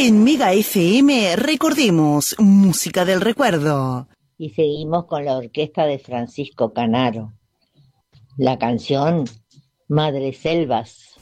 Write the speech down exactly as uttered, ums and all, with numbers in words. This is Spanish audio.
En Mega F M recordemos música del recuerdo. Y seguimos con la orquesta de Francisco Canaro. La canción Madreselvas.